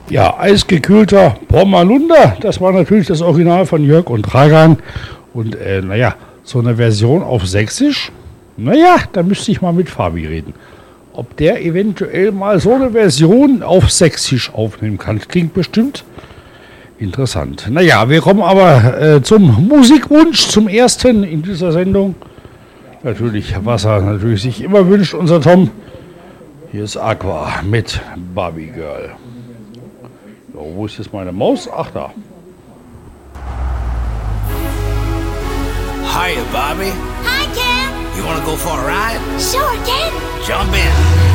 Ja, eisgekühlter Pommerlunder, das war natürlich das Original von Jörg und Dragan. Und so eine Version auf Sächsisch, da müsste ich mal mit Fabi reden. Ob der eventuell mal so eine Version auf Sächsisch aufnehmen kann. Klingt bestimmt interessant. Wir kommen aber zum Musikwunsch, zum ersten in dieser Sendung. Natürlich, was er natürlich sich immer wünscht, unser Tom. Hier ist Aqua mit Barbie Girl. So, wo ist jetzt meine Maus? Ach, da. Hiya, Bobby. Hi, Ken. You wanna go for a ride? Sure, Ken. Jump in.